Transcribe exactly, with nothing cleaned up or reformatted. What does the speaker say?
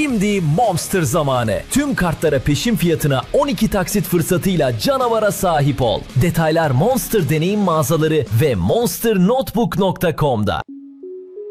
Şimdi Monster zamanı. Tüm kartlara peşin fiyatına on iki taksit fırsatıyla canavara sahip ol. Detaylar Monster deneyim mağazaları ve monster notebook nokta com'da.